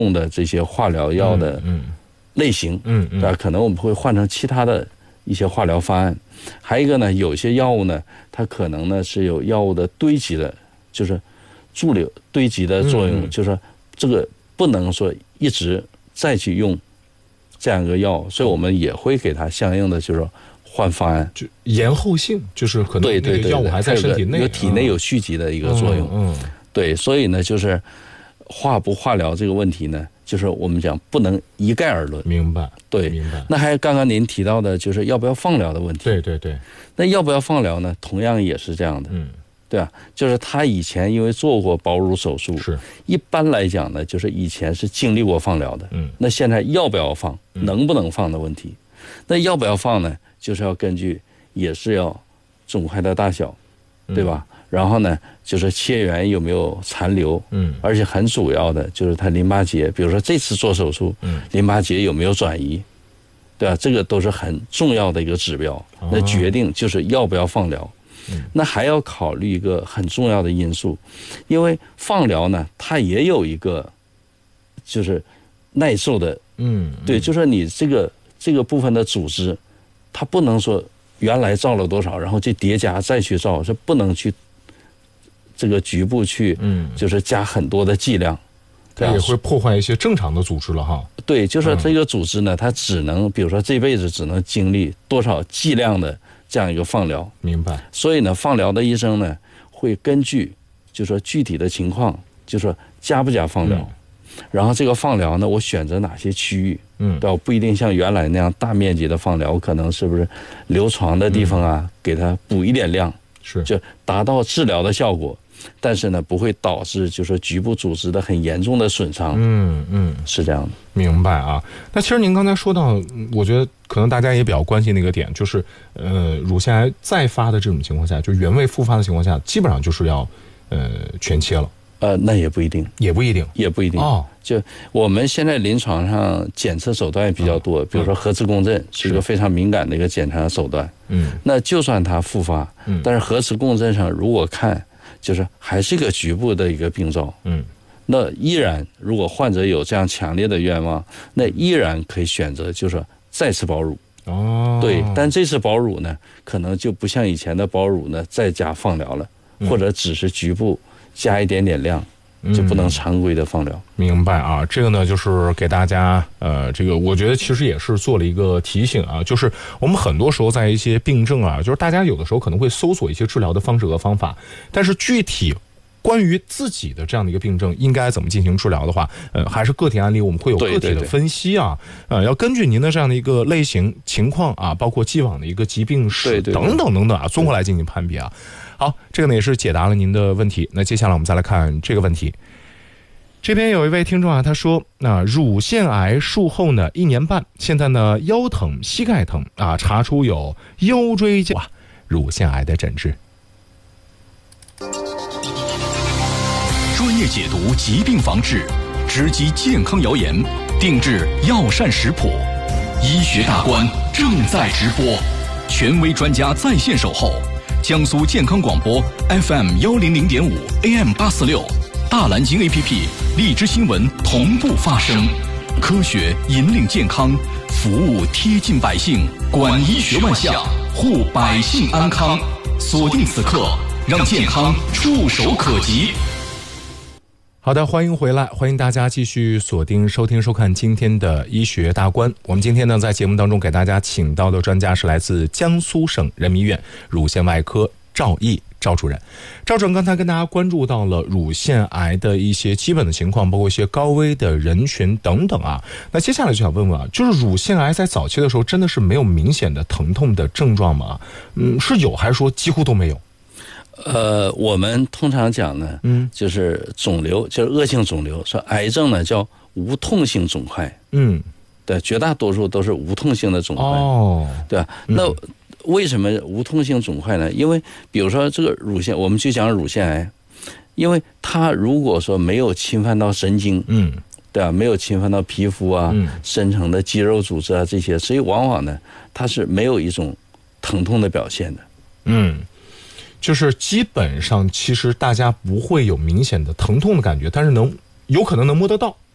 用的这些化疗药的类型，对吧？可能我们会换成其他的一些化疗方案。还有一个呢，有些药物呢，它可能呢是有药物的堆积的，就是驻留堆积的作用，就是说这个不能说一直再去用这样一个药，所以我们也会给它相应的就是说换方案， 就延后性，就是可能那个药物还在身体内， 有体内有蓄积的一个作用。对，所以呢，就是化不化疗这个问题呢，就是我们讲不能一概而论。 明白， 对， 明白。 那还有刚刚您提到的，就是要不要放疗的问题。 对对对。 那要不要放疗呢？同样也是这样的。对啊，就是他以前因为做过保乳手术， 是一般来讲呢，就是以前是经历过放疗的。那现在要不要放，能不能放的问题。那要不要放呢？就是要根据也是要肿块的大小，对吧？然后呢，就是切缘有没有残留，而且很主要的就是它淋巴结，比如说这次做手术，淋巴结有没有转移，对吧？这个都是很重要的一个指标，那决定就是要不要放疗。那还要考虑一个很重要的因素，因为放疗呢，它也有一个就是耐受的，对，就是说你这个部分的组织，它不能说原来造了多少，然后就叠加再去造，是不能去这个局部去，就是加很多的剂量， 它也会破坏一些正常的组织了哈。 对，就是这个组织呢，它只能比如说这辈子只能经历多少剂量的这样一个放疗。 明白。所以呢，放疗的医生呢会根据就说具体的情况，就说加不加放疗，然后这个放疗呢，我选择哪些区域，对吧？不一定像原来那样大面积的放疗，可能是不是留床的地方啊，给它补一点量， 是就达到治疗的效果。但是呢，不会导致就是局部组织的很严重的损伤。是这样的。 明白啊。那其实您刚才说到，我觉得可能大家也比较关心的一个点，就是乳腺癌再发的这种情况下，就原位复发的情况下，基本上就是要全切了。 那也不一定，也不一定哦。就我们现在临床上检测手段也比较多，比如说核磁共振是一个非常敏感的一个检查手段。那就算它复发，但是核磁共振上如果看就是还是一个局部的一个病灶，那依然如果患者有这样强烈的愿望，那依然可以选择就是再次保乳。对，但这次保乳呢，可能就不像以前的保乳呢再加放疗了，或者只是局部加一点点量，就不能常规的放疗。 明白啊。这个呢就是给大家这个我觉得其实也是做了一个提醒啊，就是我们很多时候在一些病症啊，就是大家有的时候可能会搜索一些治疗的方式和方法，但是具体关于自己的这样的一个病症应该怎么进行治疗的话，还是个体案例我们会有个体的分析啊，要根据您的这样的一个类型情况啊，包括既往的一个疾病史等等等等啊，综合来进行判别啊。好，这个呢也是解答了您的问题。那接下来我们再来看这个问题。这边有一位听众啊，他说乳腺癌术后呢1年半，现在呢腰疼膝盖疼啊，查出有腰椎间乳腺癌的诊治。 专业解读疾病防治，直击健康谣言，定制药膳食谱，医学大观正在直播，权威专家在线守候。江苏健康广播 FM100.5 AM846， 大蓝鲸 APP， 荔枝新闻同步发声，科学引领健康，服务贴近百姓，管医学万象，护百姓安康。锁定此刻，让健康触手可及。 好的，欢迎回来，欢迎大家继续锁定收听收看今天的医学大观。我们今天呢在节目当中给大家请到的专家是来自江苏省人民医院乳腺外科赵毅赵主任。赵主任刚才跟大家关注到了乳腺癌的一些基本的情况，包括一些高危的人群等等啊。那接下来就想问问啊，就是乳腺癌在早期的时候真的是没有明显的疼痛的症状吗？是有还是说几乎都没有？ 我们通常讲呢，就是肿瘤，就是恶性肿瘤，说癌症呢叫无痛性肿块，对，绝大多数都是无痛性的肿块，对吧？那为什么无痛性肿块呢？因为比如说这个乳腺，我们就讲乳腺癌，因为它如果说没有侵犯到神经，对吧？没有侵犯到皮肤啊，深层的肌肉组织啊这些，所以往往呢，它是没有一种疼痛的表现的， 就是基本上其实大家不会有明显的疼痛的感觉，但是有可能能摸得到。